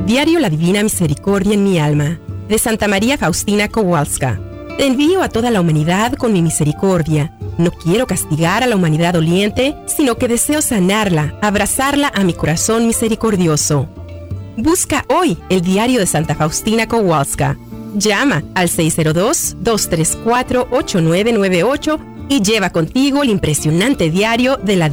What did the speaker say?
Diario La Divina Misericordia en mi alma, de Santa María Faustina Kowalska. Te envío a toda la humanidad con mi misericordia. No quiero castigar a la humanidad doliente, sino que deseo sanarla, abrazarla a mi corazón misericordioso. Busca hoy el diario de Santa Faustina Kowalska. Llama al 602-234-8998 y lleva contigo el impresionante diario de la